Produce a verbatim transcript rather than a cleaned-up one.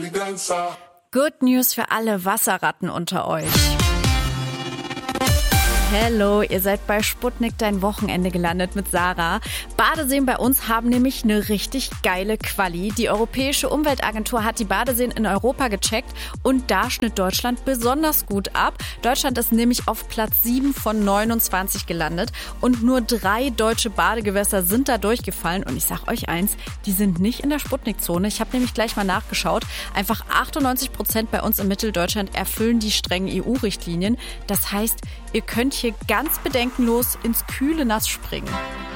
Good News für alle Wasserratten unter euch. Hello, ihr seid bei Sputnik Dein Wochenende gelandet mit Sarah. Badeseen bei uns haben nämlich eine richtig geile Quali. Die Europäische Umweltagentur hat die Badeseen in Europa gecheckt und da schnitt Deutschland besonders gut ab. Deutschland ist nämlich auf Platz sieben von neunundzwanzig gelandet und nur drei deutsche Badegewässer sind da durchgefallen. Und ich sag euch eins, die sind nicht in der Sputnik-Zone. Ich habe nämlich gleich mal nachgeschaut. Einfach achtundneunzig Prozent bei uns in Mitteldeutschland erfüllen die strengen E U-Richtlinien. Das heißt, ihr könnt hier ganz bedenkenlos ins kühle Nass springen.